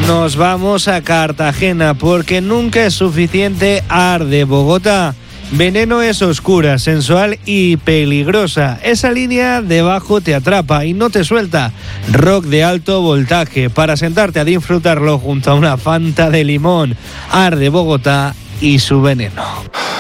Nos vamos a Cartagena porque nunca es suficiente. Arde Bogotá. Veneno es oscura, sensual y peligrosa. Esa línea debajo te atrapa y no te suelta. Rock de alto voltaje para sentarte a disfrutarlo junto a una Fanta de limón. Arde Bogotá y su veneno.